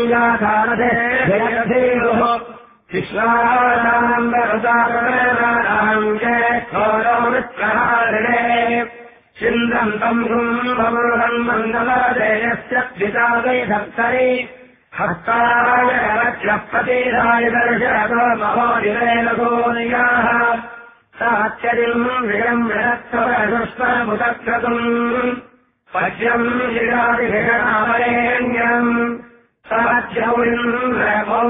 जयधेयुः शिश्वाराम्बरसारणे चिन्द्रन्तम् गुम्भवृहन् मण्डलदेयस्य पितावैधत्तरे हस्ताय दर्शतो महोदिरेण गोनियाः सात्यदिम् विषम् विरक्तवरुष्पमुदक्रतुम् पद्यम् शिरादिभिषणामरेण्यम् साध्यौरिन्द्रमौ